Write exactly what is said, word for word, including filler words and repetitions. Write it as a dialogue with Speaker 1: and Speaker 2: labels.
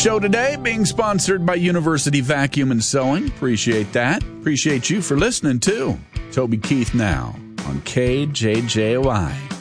Speaker 1: show today being sponsored by University Vacuum and Sewing. Appreciate that. Appreciate you for listening, too. Toby Keith now on K J J O I.